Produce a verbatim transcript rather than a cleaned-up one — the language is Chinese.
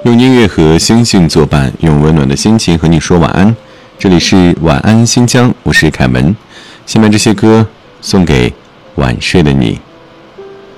用音乐和星星作伴，用温暖的心情和你说晚安。这里是晚安新疆，我是凯文。下面这些歌送给晚睡的你。